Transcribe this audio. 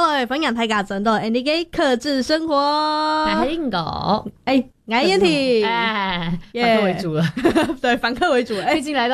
来分享大家真的你嘅克制生活。 来英狗， 我燕婷， 反客为主了， 对，反客为主， 毕竟来到